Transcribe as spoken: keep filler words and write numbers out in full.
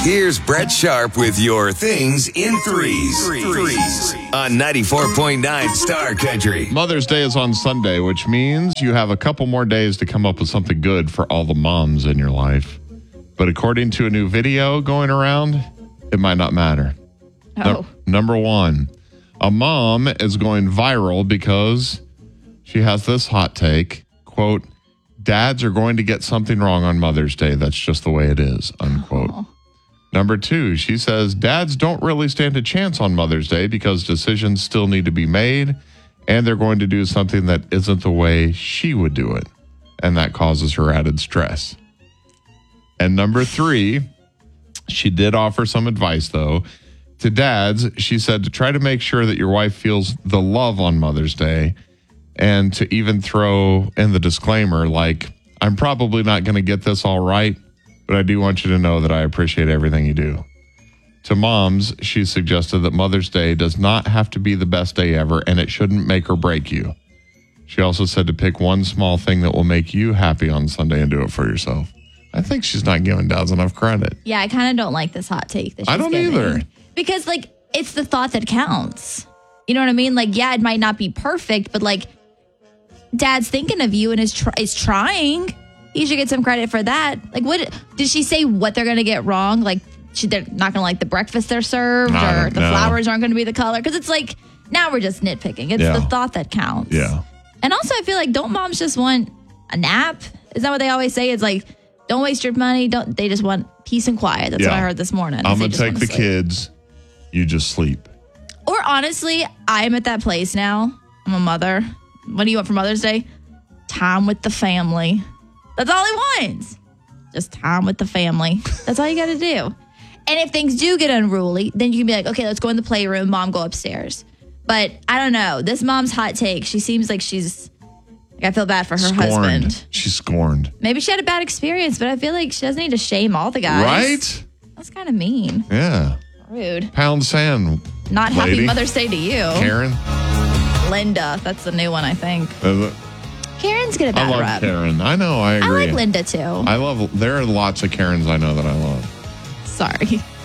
Here's Brett Sharp with your things in threes. Threes on ninety-four point nine Star Country. Mother's Day is on Sunday, which means you have a couple more days to come up with something good for all the moms in your life. But according to a new video going around, it might not matter. Oh. No, number one, a mom is going viral because she has this hot take, quote, dads are going to get something wrong on Mother's Day. That's just the way it is, unquote. Oh. Number two, she says dads don't really stand a chance on Mother's Day because decisions still need to be made and they're going to do something that isn't the way she would do it. And that causes her added stress. And number three, she did offer some advice, though. To dads, she said to try to make sure that your wife feels the love on Mother's Day and to even throw in the disclaimer like, I'm probably not going to get this all right, but I do want you to know that I appreciate everything you do. To moms, she suggested that Mother's Day does not have to be the best day ever, and it shouldn't make or break you. She also said to pick one small thing that will make you happy on Sunday and do it for yourself. I think she's not giving dads enough credit. Yeah, I kind of don't like this hot take that she's I don't giving. either. Because, like, it's the thought that counts. You know what I mean? Like, yeah, it might not be perfect, but, like, dad's thinking of you and is, tr- is trying. He should get some credit for that. Like, what did she say what they're going to get wrong? Like, she, they're not going to like the breakfast they're served or the know. flowers aren't going to be the color? Because it's like, now we're just nitpicking. It's Yeah. the thought that counts. Yeah. And also, I feel like, don't moms just want a nap? Is that what they always say? It's like, don't waste your money. Don't They just want peace and quiet. That's Yeah. what I heard this morning. I'm They going to just take wanna the sleep. kids. You just sleep. Or honestly, I'm at that place now. I'm a mother. What do you want for Mother's Day? Time with the family. That's all he wants. Just time with the family. That's all you got to do. And if things do get unruly, then you can be like, okay, let's go in the playroom. Mom, go upstairs. But I don't know. This mom's hot take. She seems like she's, like, I feel bad for her Scorned. husband. She's scorned. Maybe she had a bad experience, but I feel like she doesn't need to shame all the guys. Right? That's kind of mean. Yeah. Rude. Pound sand. Not lady. happy Mother's Day to you. Karen. Linda. That's the new one, I think. Uh, Karen's get a I bad love rep. Karen. I know. I I agree. like Linda too. I love. There are lots of Karens I know that I love. Sorry.